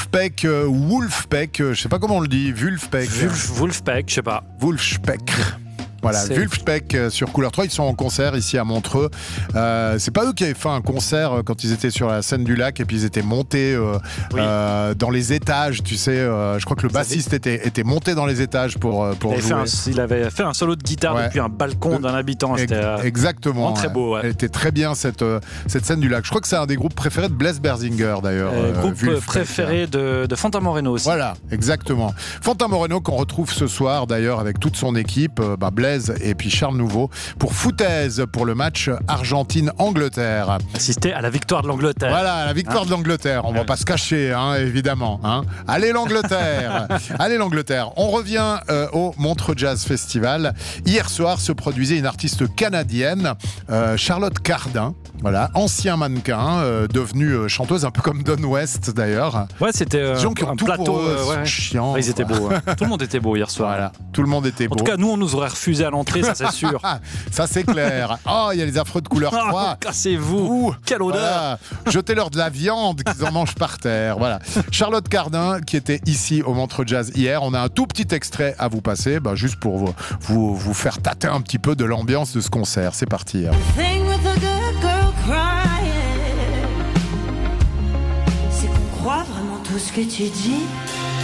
Wolfpack, je sais pas comment on le dit, Wolfpack, je sais pas. Wolfpack. Voilà, Wolfpack sur Couleur 3, ils sont en concert ici à Montreux. C'est pas eux qui avaient fait un concert quand ils étaient sur la scène du lac et puis ils étaient montés dans les étages, tu sais. Je crois que le bassiste était monté dans les étages pour jouer. Il avait fait un solo de guitare depuis un balcon d'un habitant. Exactement. Très beau. Elle était très bien cette scène du lac. Je crois que c'est un des groupes préférés de Blaise Berzinger d'ailleurs. Groupe préféré de Fantin Moreno aussi. Voilà, exactement. Fantin Moreno qu'on retrouve ce soir d'ailleurs avec toute son équipe, Blaise et puis Charles Nouveau pour Foutaise pour le match Argentine-Angleterre. Assister à la victoire de l'Angleterre. Voilà, la victoire de l'Angleterre. On va pas se cacher, évidemment. Allez l'Angleterre. Allez l'Angleterre. On revient au Montreux Jazz Festival. Hier soir se produisait une artiste canadienne, Charlotte Cardin. Voilà, ancien mannequin, devenue chanteuse, un peu comme Don West d'ailleurs. Ouais, c'était un plateau chiant. Ils étaient beaux. Tout le monde était beau hier soir. Voilà, tout le monde était beau. En tout cas, nous, on nous aurait refusé à l'entrée, ça c'est sûr. Ça c'est clair. Oh, il y a les affreux de Couleur 3. Cassez-vous. Quelle odeur. Voilà. Jetez-leur de la viande qu'ils en mangent par terre. Voilà. Charlotte Cardin qui était ici au Montreux Jazz hier. On a un tout petit extrait à vous passer, juste pour vous faire tâter un petit peu de l'ambiance de ce concert. C'est parti. C'est qu'on croit vraiment tout ce que tu dis.